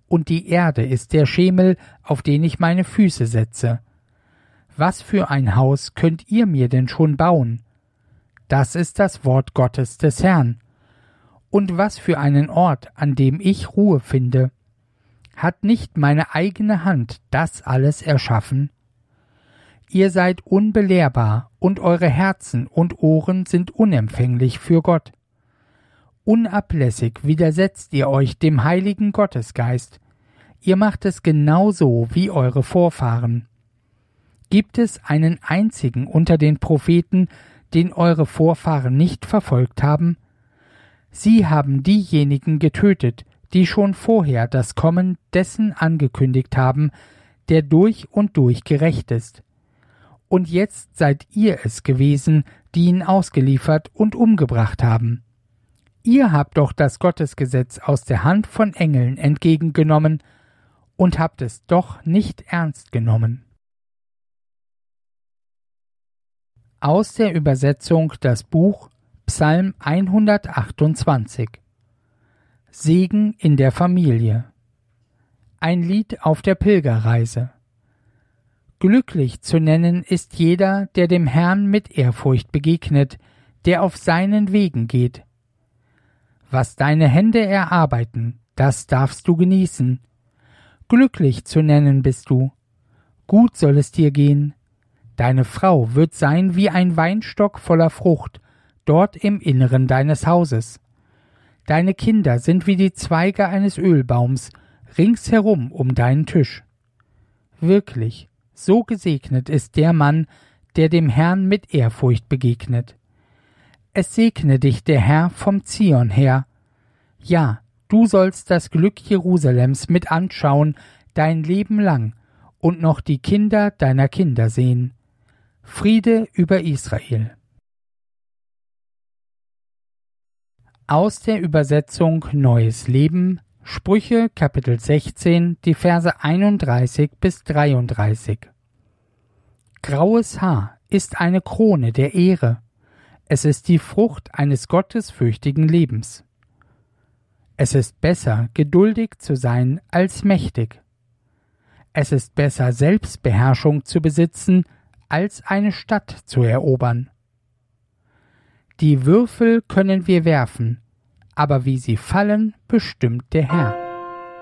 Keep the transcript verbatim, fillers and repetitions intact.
und die Erde ist der Schemel, auf den ich meine Füße setze. Was für ein Haus könnt ihr mir denn schon bauen? Das ist das Wort Gottes des Herrn. Und was für einen Ort, an dem ich Ruhe finde. Hat nicht meine eigene Hand das alles erschaffen? Ihr seid unbelehrbar, und eure Herzen und Ohren sind unempfänglich für Gott. Unablässig widersetzt ihr euch dem heiligen Gottesgeist. Ihr macht es genauso wie eure Vorfahren. Gibt es einen einzigen unter den Propheten, den eure Vorfahren nicht verfolgt haben? Sie haben diejenigen getötet, die schon vorher das Kommen dessen angekündigt haben, der durch und durch gerecht ist. Und jetzt seid ihr es gewesen, die ihn ausgeliefert und umgebracht haben. Ihr habt doch das Gottesgesetz aus der Hand von Engeln entgegengenommen und habt es doch nicht ernst genommen. Aus der Übersetzung das Buch Psalm hundertachtundzwanzig. Segen in der Familie. Ein Lied auf der Pilgerreise. Glücklich zu nennen ist jeder, der dem Herrn mit Ehrfurcht begegnet, der auf seinen Wegen geht. Was deine Hände erarbeiten, das darfst du genießen. Glücklich zu nennen bist du. Gut soll es dir gehen. Deine Frau wird sein wie ein Weinstock voller Frucht, dort im Inneren deines Hauses. Deine Kinder sind wie die Zweige eines Ölbaums, ringsherum um deinen Tisch. Wirklich, so gesegnet ist der Mann, der dem Herrn mit Ehrfurcht begegnet. Es segne dich der Herr vom Zion her. Ja, du sollst das Glück Jerusalems mit anschauen, dein Leben lang, und noch die Kinder deiner Kinder sehen. Friede über Israel. Aus der Übersetzung Neues Leben, Sprüche Kapitel sechzehn, die Verse einunddreißig bis dreiunddreißig. Graues Haar ist eine Krone der Ehre. Es ist die Frucht eines gottesfürchtigen Lebens. Es ist besser, geduldig zu sein, als mächtig. Es ist besser, Selbstbeherrschung zu besitzen, als eine Stadt zu erobern. Die Würfel können wir werfen, aber wie sie fallen, bestimmt der Herr.